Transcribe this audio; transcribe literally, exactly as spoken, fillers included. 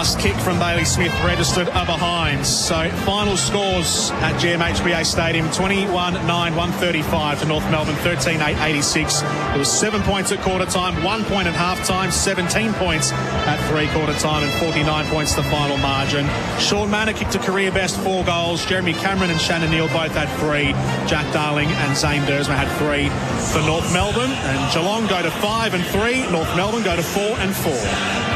last kick from Bailey Smith registered a behind. So final scores at G M H B A Stadium, twenty-one nine, one thirty-five to North Melbourne, thirteen eight, eighty-six. There was seven points at quarter time, one point at half time, seventeen points at three quarter time, and forty-nine points the final margin. Sean Manor kicked a career best four goals. Jeremy Cameron and Shannon Neal both had three. Jack Darling and Zane Dersma had three for North Melbourne. And Geelong go to five and three. North Melbourne go to four and four.